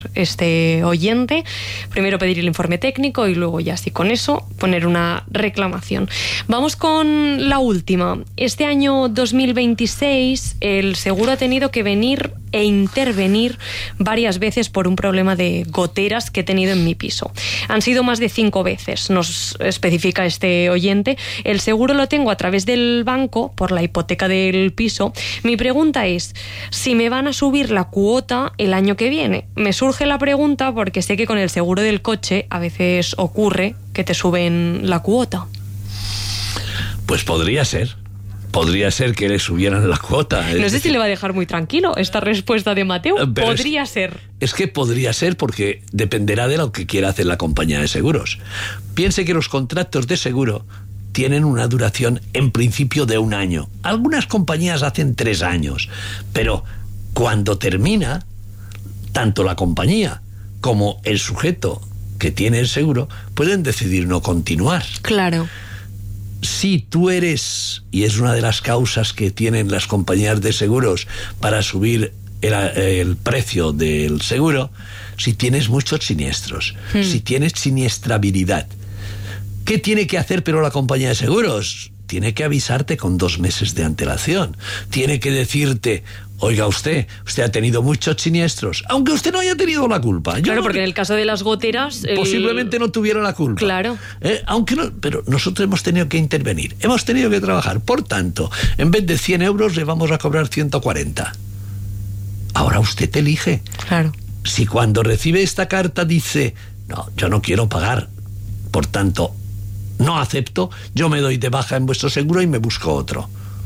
este oyente, primero pedir el informe técnico y luego ya así con eso poner una reclamación. Vamos con la última. Este año 2026 el seguro ha tenido que venir e intervenir varias veces por un problema de goteras que he tenido en mi piso. Han sido más de 5 veces, nos especifica este oyente. El seguro lo tengo a través del banco por la hipoteca del piso. Mi pregunta es si me van a subir la cuota el año que viene. Me surge la pregunta porque sé que con el seguro del coche a veces ocurre que te suben la cuota. Pues podría ser que le subieran la cuota. No sé si le va a dejar muy tranquilo esta respuesta de Mateu. Podría ser. Es que podría ser porque dependerá de lo que quiera hacer la compañía de seguros. Piense que los contratos de seguro tienen una duración en principio de 1 año. Algunas compañías hacen 3 años, pero cuando termina, tanto la compañía como el sujeto que tiene el seguro pueden decidir no continuar. Claro. Si tú eres, y es una de las causas que tienen las compañías de seguros para subir el precio del seguro, si tienes muchos siniestros, si tienes siniestrabilidad, ¿qué tiene que hacer pero la compañía de seguros? Tiene que avisarte con 2 meses de antelación. Tiene que decirte: oiga, usted ha tenido muchos siniestros, aunque usted no haya tenido la culpa. Claro, porque en el caso de las goteras posiblemente no tuviera la culpa. Claro. Aunque no, pero nosotros hemos tenido que intervenir, hemos tenido que trabajar. Por tanto, en vez de 100 euros le vamos a cobrar 140. Ahora usted elige. Claro. Si cuando recibe esta carta dice: no, yo no quiero pagar, por tanto no acepto, yo me doy de baja en vuestro seguro y me busco otro.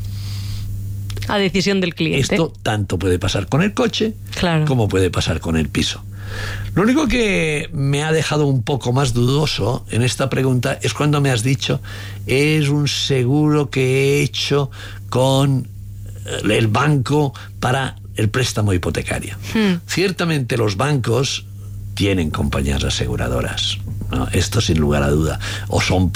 A decisión del cliente. Esto tanto puede pasar con el coche, claro, como puede pasar con el piso. Lo único que me ha dejado un poco más dudoso en esta pregunta es cuando me has dicho: es un seguro que he hecho con el banco para el préstamo hipotecario. Ciertamente los bancos tienen compañías aseguradoras, ¿no? Esto sin lugar a duda. O son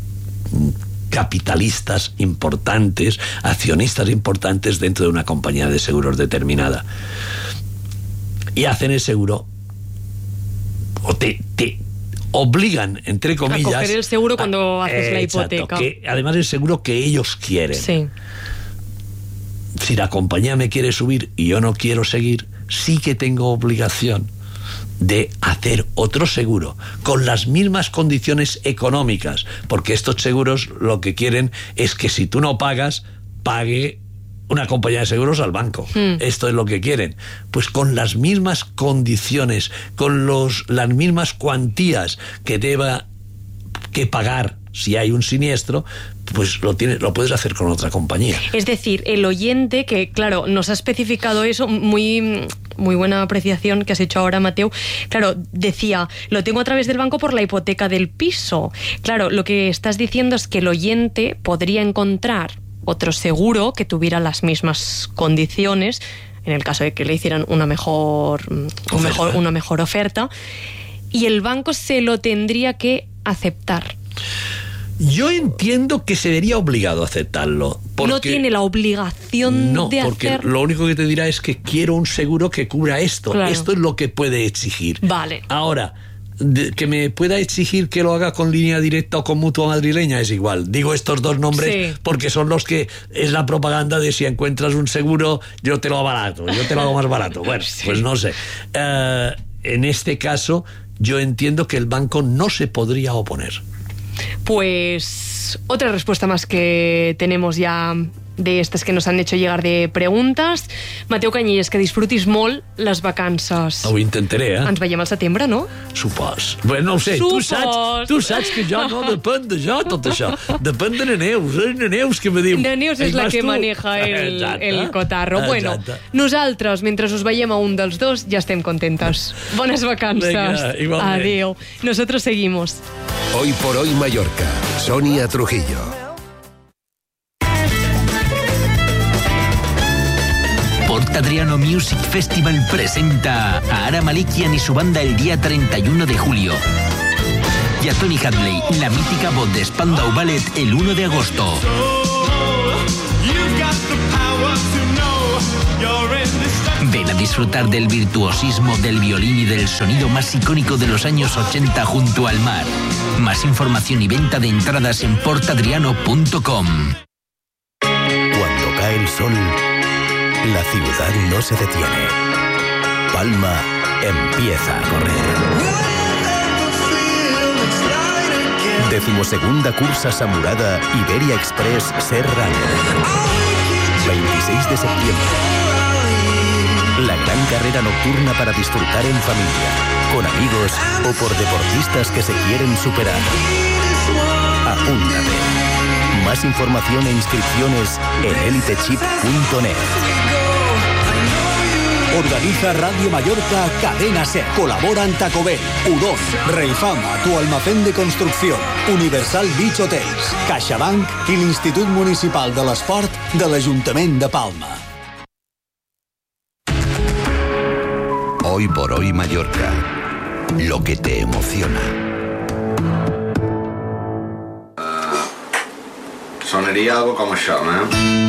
capitalistas importantes, accionistas importantes dentro de una compañía de seguros determinada. Y hacen el seguro, o te obligan, entre comillas, a coger el seguro cuando haces la hipoteca. Que además el seguro que ellos quieren. Sí. Si la compañía me quiere subir y yo no quiero seguir, sí que tengo obligación de hacer otro seguro con las mismas condiciones económicas, porque estos seguros lo que quieren es que si tú no pagas, pague una compañía de seguros al banco. Esto es lo que quieren. Pues con las mismas condiciones, con las mismas cuantías que deba que pagar si hay un siniestro, pues lo puedes hacer con otra compañía. Es decir, el oyente, que claro, nos ha especificado eso, muy buena apreciación que has hecho ahora, Mateu. Claro, decía, lo tengo a través del banco por la hipoteca del piso. Claro, lo que estás diciendo es que el oyente podría encontrar otro seguro que tuviera las mismas condiciones, en el caso de que le hicieran una mejor oferta, y el banco se lo tendría que aceptar. Yo entiendo que se vería obligado a aceptarlo. No tiene la obligación de hacer. No, porque lo único que te dirá es que quiero un seguro que cubra esto. Claro. Esto es lo que puede exigir. Vale. Ahora, que me pueda exigir que lo haga con Línea Directa o con Mutua Madrileña es igual. Digo estos 2 nombres porque son los que es la propaganda de: si encuentras un seguro, yo te lo abarato, yo te lo hago más barato. Bueno, pues no sé. En este caso, yo entiendo que el banco no se podría oponer. Pues otra respuesta más que tenemos ja de estas que nos han hecho llegar de preguntes. Mateu Canyelles, que disfrutis molt les vacances. Ho intentaré, Ens veiem al setembre, no? Supos. Bé, no ho sé, tu saps que jo no depèn de jo tot això. Depèn de Neus, Neus que me diu. Neus és la que maneja el cotarro. Bueno, nosaltres, mentre us veiem a un dels dos, ja estem contentes. Bones vacances. Venga, igualment. Adéu. Nosotros seguimos. Hoy por hoy Mallorca. Sonia Trujillo. Port Adriano Music Festival presenta a Ara Malikian y su banda el día 31 de julio. Y a Tony Hadley, la mítica voz de Spandau Ballet, el 1 de agosto. Ven a disfrutar del virtuosismo del violín y del sonido más icónico de los años 80 junto al mar. Más información y venta de entradas en portadriano.com. Cuando cae el sol, la ciudad no se detiene. Palma empieza a correr. 12ª cursa Samurada Iberia Express Serrano. 26 de septiembre. La gran carrera nocturna para disfrutar en familia, con amigos o por deportistas que se quieren superar. Apúntate. Más información e inscripciones en elitechip.net. Organiza Radio Mallorca Cadena Ser. Colaboran Tacobel, Udon, Reifama, Tu Almacén de Construcción, Universal Beach Hotels, CaixaBank i l'Institut Municipal de l'Esport de l'Ajuntament de Palma. Hoy por hoy Mallorca. Lo que te emociona. Sonaria algo com això, eh?